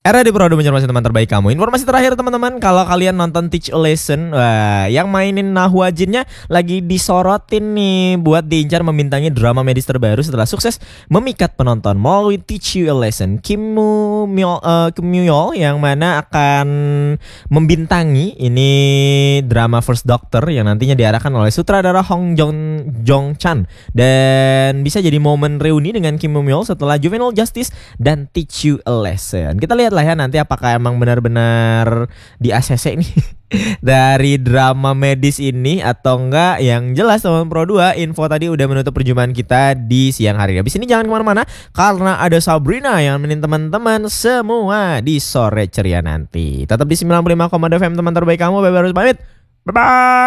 Era di Pro informasi teman terbaik kamu. Informasi terakhir teman-teman, kalau kalian nonton Teach a Lesson, wah, yang mainin Nahwa Jinnya lagi disorotin nih buat diincar membintangi drama medis terbaru setelah sukses memikat penonton. Mau Teach You a Lesson, Kim Myul yang mana akan membintangi ini drama First Doctor yang nantinya diarahkan oleh sutradara Hong Jong Chan, dan bisa jadi momen reuni dengan Kim Myul setelah Juvenile Justice dan Teach You a Lesson. Kita lihat lah ya nanti apakah emang benar-benar di ACC nih dari drama medis ini atau enggak. Yang jelas teman Pro 2, info tadi udah menutup perjumpaan kita di siang hari. Habis ini jangan kemana-mana karena ada Sabrina yang nemenin teman-teman semua di sore ceria nanti. Tetap di 95,2 FM teman terbaik kamu. Bye-bye, harus pamit. Bye-bye.